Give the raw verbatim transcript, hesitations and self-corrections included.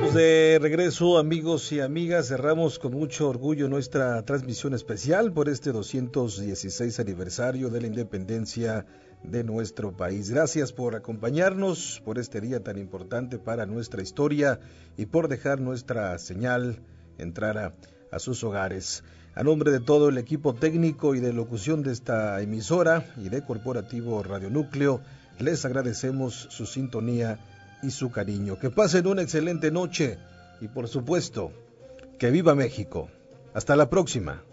Estamos de regreso, amigos y amigas. Cerramos con mucho orgullo nuestra transmisión especial por este doscientos dieciséis aniversario de la independencia de nuestro país. Gracias por acompañarnos por este día tan importante para nuestra historia y por dejar nuestra señal entrar a, a sus hogares. A nombre de todo el equipo técnico y de locución de esta emisora y de Corporativo Radio Núcleo, les agradecemos su sintonía y su cariño. Que pasen una excelente noche y por supuesto, que viva México. Hasta la próxima.